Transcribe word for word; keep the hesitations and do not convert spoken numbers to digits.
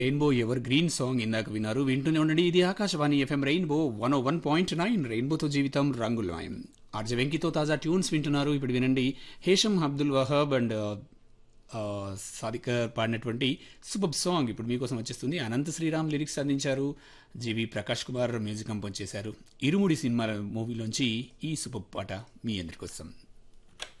Rainbow ever green song ఇందాక విన్నారు. వింటూనే ఉండండి. ఇది ఆకాశవాణి ఎఫ్ఎం రెయిన్బో వన్ ఓ వన్ పాయింట్ నైన్. రెయిన్బోతో జీవితం రంగులమయం. ఆర్జే వెంకితో తాజా ట్యూన్స్ వింటున్నారు. ఇప్పుడు వినండి హేషం అబ్దుల్ వహాబ్ అండ్ సాదికర్ పాడినటువంటి సూపర్ సాంగ్ ఇప్పుడు మీకోసం వచ్చేస్తుంది. అనంత శ్రీరామ్ లిరిక్స్ అందించారు. జీవి ప్రకాష్ కుమార్ మ్యూజిక్ కంపోజ్ చేశారు. ఇరుముడి సినిమా మూవీలోంచి ఈ సూపర్ పాట మీ అందరికోసం.